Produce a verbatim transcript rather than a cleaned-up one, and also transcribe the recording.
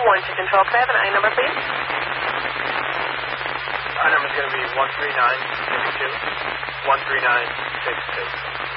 one to control. Could I have an I number, please? Our number is going to be one three nine six two. one three nine six two.